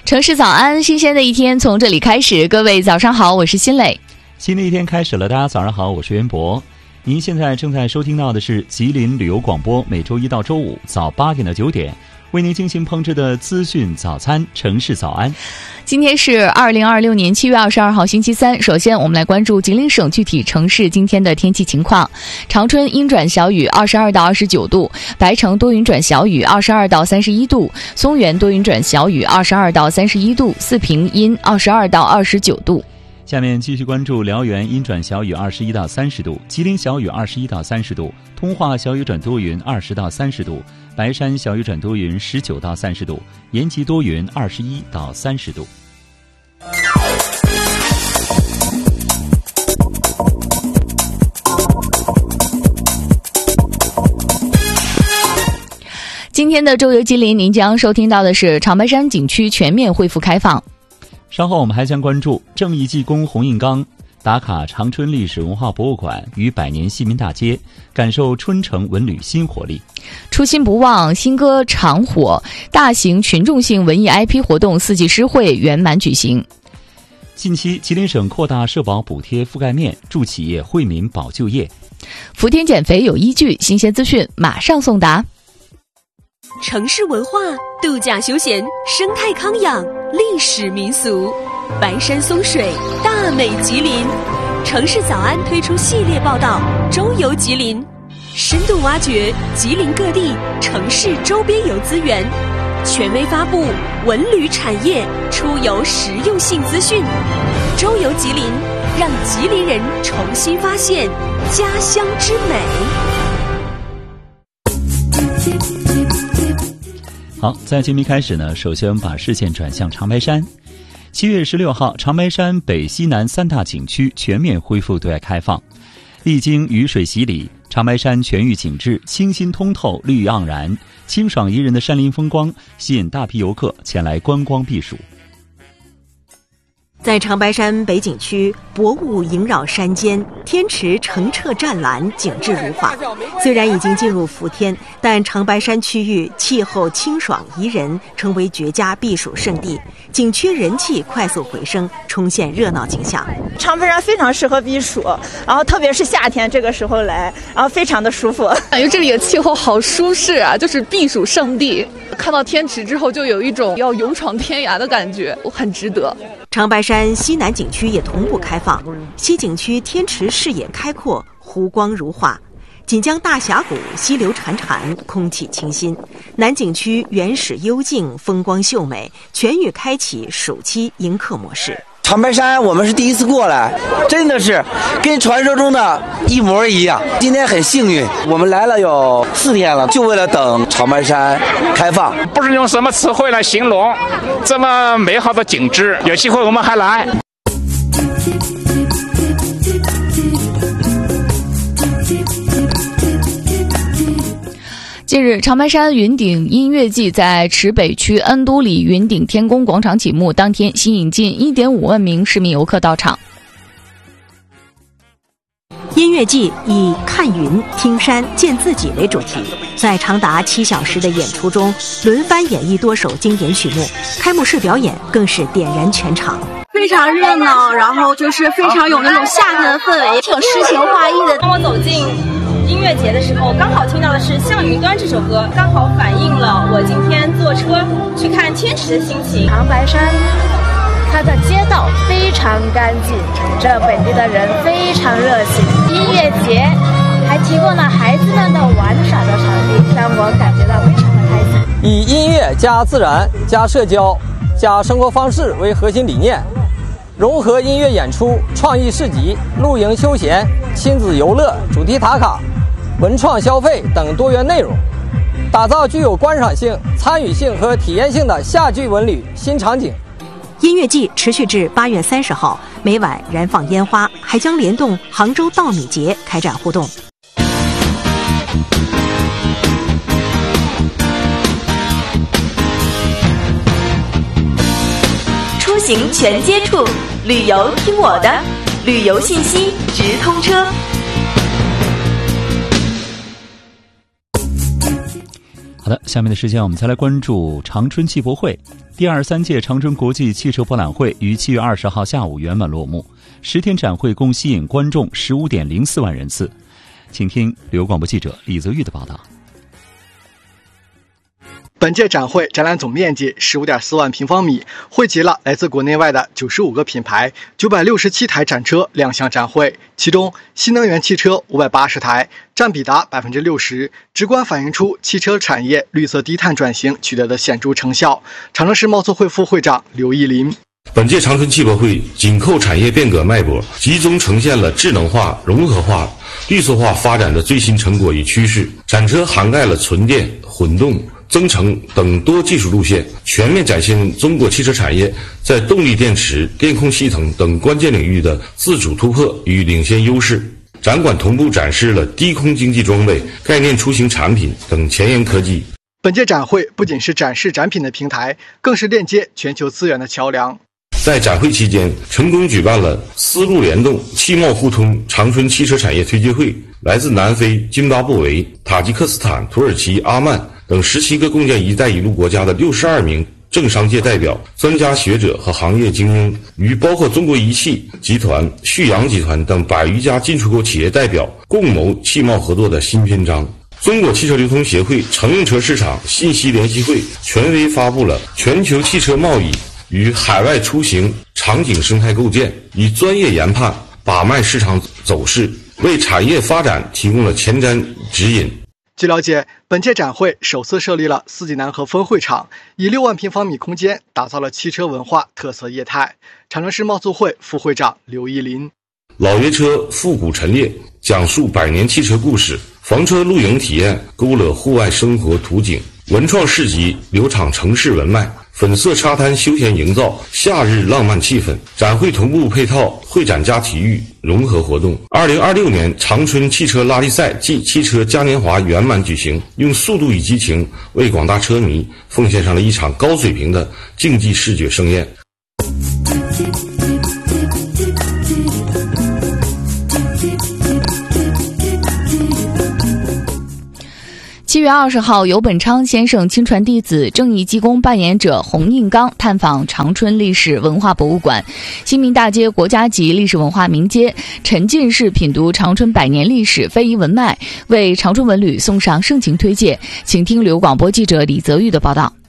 城市早安，新鲜的一天从这里开始。各位早上好，我是新磊。 新的一天开始了，大家早上好，我是袁博。您现在正在收听到的是吉林旅游广播，每周一到周五早8点到9点为您精心烹制的资讯早餐城市早安。 今天是2026年7月22号星期三。首先我们来关注吉林省具体城市今天的天气情况。长春阴转小雨22到29度，白城多云转小雨22到31度，松原多云转小雨22到31度，四平阴22到29度。 下面继续关注辽源阴转小雨21到30度，吉林小雨21到30度，通化小雨转多云20到30度，白山小雨转多云19到30度，延吉多云21到30度。 今天的周游吉林，您将收听到的是长白山景区全面恢复开放。 稍后我们还将关注正义济公洪应刚打卡长春历史文化博物馆与百年西民大街，感受春城文旅新活力。 初心不忘，新歌长火，大型群众性文艺 IP 活动四季诗会圆满举行。 近期吉林省扩大社保补贴覆盖面，助企业惠民保就业。 伏天减肥有依据，新鲜资讯马上送达。 城市文化、度假休闲、生态康养、历史民俗，白山松水，大美吉林。城市早安推出系列报道《周游吉林》，深度挖掘吉林各地城市周边游资源，权威发布文旅产业出游实用性资讯。周游吉林，让吉林人重新发现家乡之美。 好，在节目开始呢，首先我们把视线转向长白山。7月16号，长白山北西南3大景区全面恢复对外开放。历经雨水洗礼，长白山全域景致清新通透，绿意盎然，清爽宜人的山林风光吸引大批游客前来观光避暑。 在长白山北景区，薄雾萦绕山间，天池澄澈湛蓝，景致如画。虽然已经进入伏天，但长白山区域气候清爽宜人，成为绝佳避暑胜地。景区人气快速回升，重现热闹景象。 长白山非常适合避暑，然后特别是夏天这个时候来，然后非常的舒服。 感觉这里的气候好舒适啊，就是避暑胜地。看到天池之后，就有一种要勇闯天涯的感觉，很值得。 长白山西南景区也同步开放，西景区天池视野开阔，湖光如画；锦江大峡谷溪流潺潺，空气清新。南景区原始幽静，风光秀美，全域开启暑期迎客模式。 长白山我们是第一次过来，真的是跟传说中的一模一样。今天很幸运，我们来了有4天了，就为了等长白山开放。 不是用什么词汇来形容这么美好的景致，有机会我们还来。 近日，长白山云顶音乐季在池北区恩都里云顶天宫广场启幕，当天吸引近1.5万名市民游客到场。 音乐季以看云、听山、见自己为主题，在长达7小时的演出中，轮番演绎多首经典曲目，开幕式表演更是点燃全场。 非常热闹，然后就是非常有那种夏天的氛围，挺诗情画意的。 当我走进音乐节的时候，刚好听到的是《向云端》这首歌，刚好反映了我今天坐车去看天池的心情。 长白山它的街道非常干净，这本地的人非常热情。音乐节还提供了孩子们的玩耍的场地，让我感觉到非常的开心。 以音乐加自然加社交加生活方式为核心理念，融合音乐演出、创意市集、露营休闲、亲子游乐、主题打卡、文创消费等多元内容，打造具有观赏性、参与性和体验性的夏季文旅新场景。 音乐季持续至8月30号，每晚燃放烟花，还将联动杭州稻米节开展互动。 出行全接触，旅游听我的，旅游信息直通车。 好的，下面的时间我们再来关注长春汽博会。第23届长春国际汽车博览会于7月20号下午圆满落幕，10天展会共吸引观众15.04万人次。请听旅游广播记者李泽玉的报道。 本届展会展览总面积 15.4 万平方米，汇集了来自国内外的95个品牌、967台展车亮相展会，其中新能源汽车580台，占比达 60%， 直观反映出汽车产业绿色低碳转型取得的显著成效。长春市贸促会副会长刘义林。 本届长春汽博会紧扣产业变革脉搏，集中呈现了智能化、融合化、绿色化发展的最新成果与趋势。展车涵盖了纯电、混动、增程等多技术路线，全面展现中国汽车产业在动力电池、电控系统等关键领域的自主突破与领先优势。展馆同步展示了低空经济装备、概念出行产品等前沿科技。 本届展会不仅是展示展品的平台，更是链接全球资源的桥梁。 在展会期间，成功举办了丝路联动、汽贸互通长春汽车产业推介会，来自南非、津巴布韦、塔吉克斯坦、土耳其、阿曼等17个共建“一带一路”国家的62名政商界代表、专家学者和行业精英，与包括中国仪器集团、旭阳集团等100余家进出口企业代表共谋汽贸合作的新篇章。中国汽车流通协会乘用车市场信息联席会权威发布了《全球汽车贸易与海外出行场景生态构建》，以专业研判把脉市场走势，为产业发展提供了前瞻指引。 据了解，本届展会首次设立了四季南河分会场，以6万平方米空间打造了汽车文化特色业态。长春市贸促会副会长刘义林。 老爷车复古陈列，讲述100年汽车故事，房车露营体验勾勒户外生活图景，文创市集流淌城市文脉，粉色沙滩休闲营造夏日浪漫气氛。展会同步配套会展加体育融合活动。2026年长春汽车拉力赛暨汽车嘉年华圆满举行，用速度与激情为广大车迷奉献上了一场高水平的竞技视觉盛宴。 7月20号，由本昌先生亲传弟子、正义济公扮演者洪应刚探访长春历史文化博物馆、新民大街国家级历史文化名街，沉浸式品读长春100年历史非遗文脉，为长春文旅送上盛情推介。请听旅游广播记者李泽玉的报道。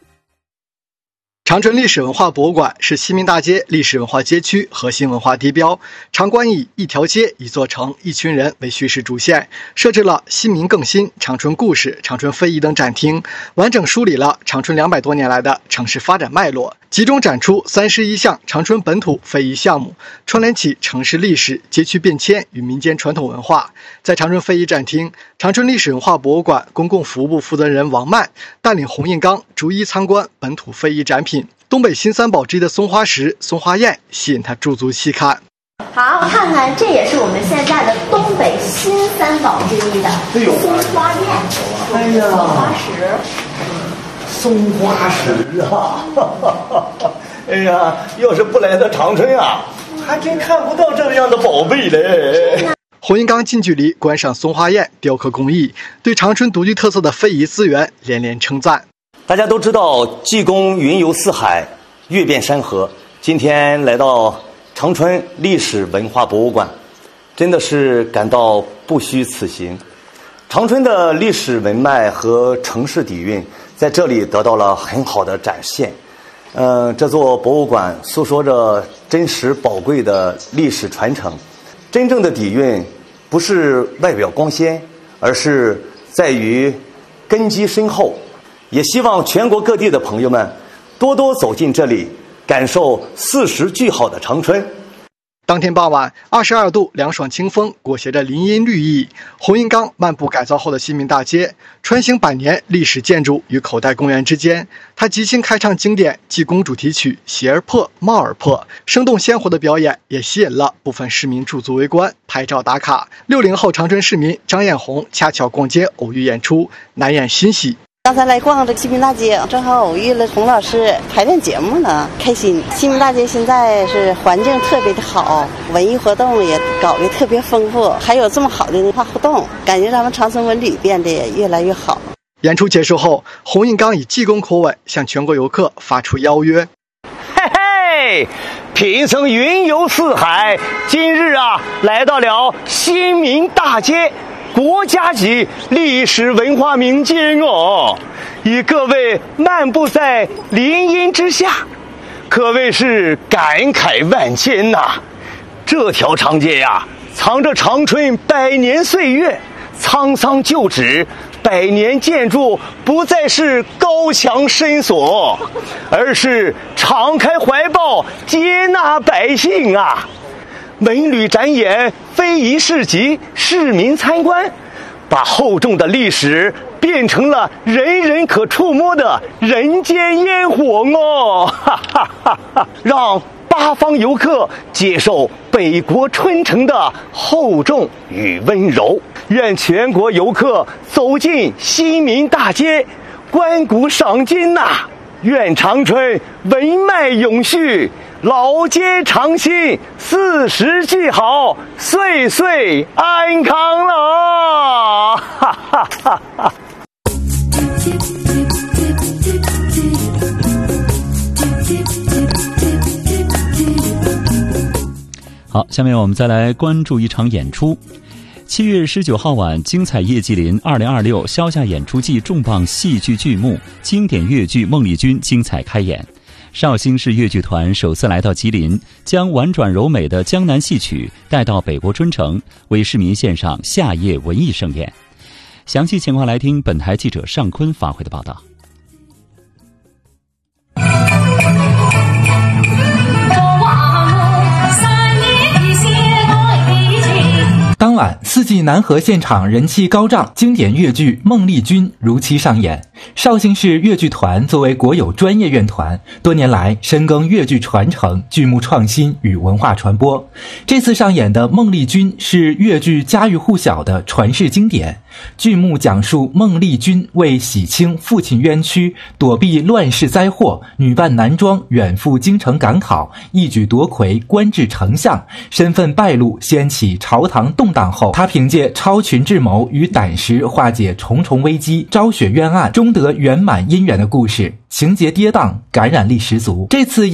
长春历史文化博物馆是西民大街历史文化街区核心文化地标，场馆以一条街、一座城、一群人为叙事主线，设置了新民更新、长春故事、长春非遗等展厅，完整梳理了长春200多年来的城市发展脉络，集中展出31项长春本土非遗项目，串联起城市历史、街区变迁与民间传统文化。在长春非遗展厅，长春历史文化博物馆公共服务部负责人王曼带领洪应刚逐一参观本土非遗展品。东北新三宝之一的松花石、松花宴吸引他驻足细看。 好，看看，这也是我们现在的东北新三宝之一的松花宴。哎呀，松花石， 松花石啊！哎呀，要是不来到长春啊，还真看不到这样的宝贝嘞。 洪应刚近距离观赏松花宴雕刻工艺，对长春独具特色的非遗资源连连称赞。 大家都知道济公云游四海，阅遍山河。今天来到长春历史文化博物馆，真的是感到不虚此行。长春的历史文脉和城市底蕴在这里得到了很好的展现。这座博物馆诉说着真实宝贵的历史传承，真正的底蕴不是外表光鲜，而是在于根基深厚。也希望全国各地的朋友们多多走进这里，感受40句好的长春。 当天傍晚，22度凉爽清风裹挟着林荫绿意，洪应刚漫步改造后的新民大街，穿行100年历史建筑与口袋公园之间。他即兴开唱经典济公主题曲《鞋儿破帽儿破》，生动鲜活的表演也吸引了部分市民驻足围观、拍照打卡。60后长春市民张艳红恰巧逛街偶遇演出，难掩欣喜。 刚才来逛这新民大街，正好偶遇了洪老师排练节目呢，开心。新民大街现在是环境特别的好，文艺活动也搞得特别丰富，还有这么好的文化互动，感觉咱们长春文旅变得也越来越好。 演出结束后，洪应刚以济公口吻向全国游客发出邀约。 嘿嘿，贫僧云游四海，今日来到了新民大街，国家级历史文化名街哦，与各位漫步在林荫之下，可谓是感慨万千呐。这条长街藏着长春百年岁月，沧桑旧址，百年建筑不再是高墙深锁，而是敞开怀抱接纳百姓文旅展演，非遗市集，市民参观，把厚重的历史变成了人人可触摸的人间烟火哦！让八方游客接受北国春城的厚重与温柔。愿全国游客走进新民大街，观古赏今呐！愿长春文脉永续，老街长新，40季好，岁岁安康了！哈哈哈哈。 好，下面我们再来关注一场演出。7月19号晚，精彩夜季林2026萧夏演出季重磅戏剧剧目，经典粤剧《孟丽君》精彩开演。绍兴市粤剧团首次来到吉林，将婉转柔美的江南戏曲带到北国春城，为市民献上夏夜文艺盛宴。详细情况来听本台记者尚坤发回的报道。 当晚四季南河现场人气高涨，经典粤剧《孟丽君》如期上演。绍兴市粤剧团作为国有专业院团，多年来深耕粤剧传承、剧目创新与文化传播。这次上演的《孟丽君》是粤剧家喻户晓的传世经典。剧目讲述孟丽君为洗清父亲冤屈，躲避乱世灾祸，女扮男装远赴京城赶考，一举夺魁，官至丞相，身份败露，掀起朝堂动荡后，他凭借超群智谋与胆识化解重重危机，昭雪冤案，终得圆满姻缘的故事，情节跌宕，感染力十足。这次